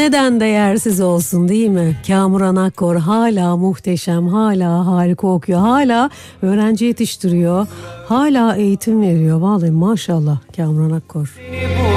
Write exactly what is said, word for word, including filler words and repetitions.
neden değersiz olsun, değil mi? Kamuran Akkor hala muhteşem, hala harika okuyor, hala öğrenci yetiştiriyor, hala eğitim veriyor. Vallahi maşallah Kamuran Akkor.